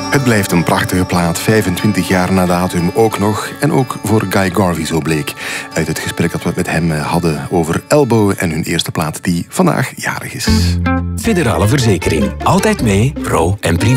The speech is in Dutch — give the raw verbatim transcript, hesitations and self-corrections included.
Het blijft een prachtige plaat, vijfentwintig jaar na datum ook nog. En ook voor Guy Garvey zo bleek. Uit het gesprek dat we met hem hadden over Elbow en hun eerste plaat die vandaag jarig is. Federale Verzekering. Altijd mee, pro en privé.